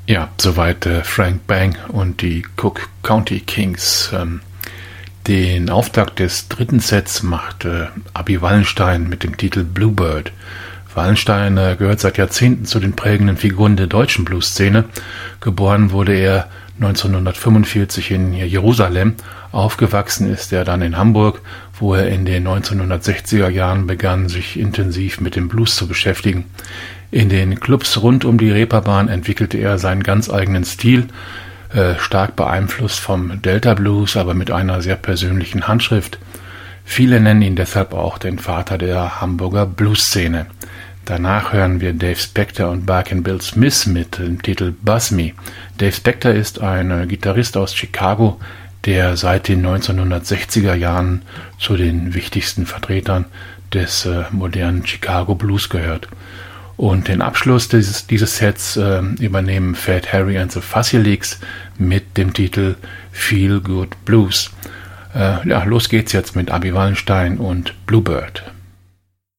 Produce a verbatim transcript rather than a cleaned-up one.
Ja, soweit äh, Frank Bang und die Cook County Kings. Ähm, den Auftakt des dritten Sets machte Abi Wallenstein mit dem Titel Bluebird. Wallenstein äh, gehört seit Jahrzehnten zu den prägenden Figuren der deutschen Blues-Szene. Geboren wurde er neunzehnhundertfünfundvierzig in Jerusalem. Aufgewachsen ist er dann in Hamburg, wo er in den neunzehnhundertsechziger Jahren begann, sich intensiv mit dem Blues zu beschäftigen. In den Clubs rund um die Reeperbahn entwickelte er seinen ganz eigenen Stil, äh, stark beeinflusst vom Delta Blues, aber mit einer sehr persönlichen Handschrift. Viele nennen ihn deshalb auch den Vater der Hamburger Blues-Szene. Danach hören wir Dave Spector und Barkin Bill Smith mit dem Titel Buzz Me. Dave Spector ist ein Gitarrist aus Chicago, der seit den neunzehnhundertsechziger Jahren zu den wichtigsten Vertretern des äh, modernen Chicago Blues gehört. Und den Abschluss dieses, dieses Sets äh, übernehmen Fat Harry and the Fuzzy Leaks mit dem Titel Feel Good Blues. Äh, ja, los geht's jetzt mit Abi Wallenstein und Bluebird.